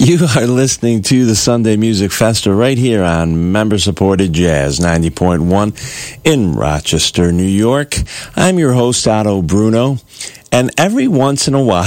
You are listening to the Sunday Music Festa right here on member-supported Jazz 90.1 in Rochester, New York. I'm your host, Otto Bruno, and every once in a while,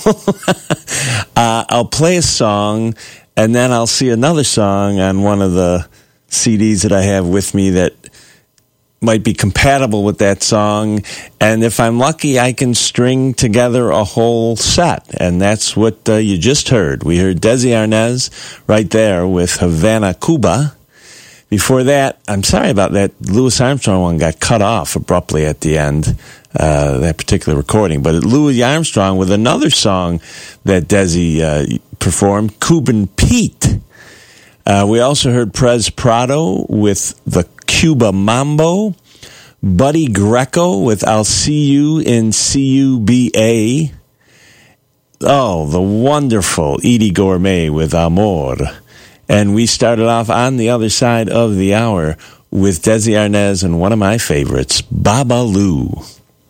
I'll play a song, and then I'll see another song on one of the CDs that I have with me that might be compatible with that song, and if I'm lucky, I can string together a whole set, and that's what you just heard. We heard Desi Arnaz right there with Havana, Cuba. Before that, I'm sorry about that, Louis Armstrong one got cut off abruptly at the end, that particular recording, but Louis Armstrong with another song that Desi performed, Cuban Pete. We also heard Perez Prado with the Cuba Mambo, Buddy Greco with I'll See You in CUBA. Oh, the wonderful Edie Gourmet with Amor. And we started off on the other side of the hour with Desi Arnaz and one of my favorites, Babalu.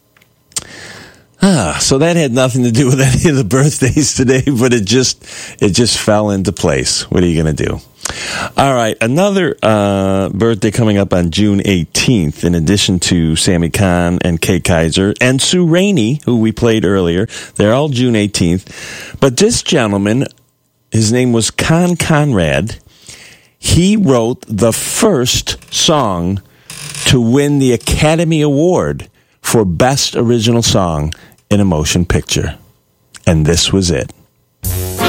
So that had nothing to do with any of the birthdays today, but it just fell into place. What are you going to do? All right, another birthday coming up on June 18th, in addition to Sammy Kahn and Kay Kaiser and Sue Rainey, who we played earlier. They're all June 18th. But this gentleman, his name was Con Conrad. He wrote the first song to win the Academy Award for Best Original Song in a Motion Picture. And this was it.